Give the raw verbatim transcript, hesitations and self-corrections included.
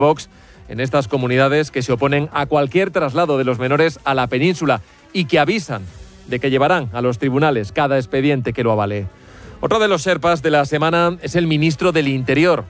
Vox en estas comunidades que se oponen a cualquier traslado de los menores a la península y que avisan de que llevarán a los tribunales cada expediente que lo avale. Otro de los sherpas de la semana es el ministro del Interior.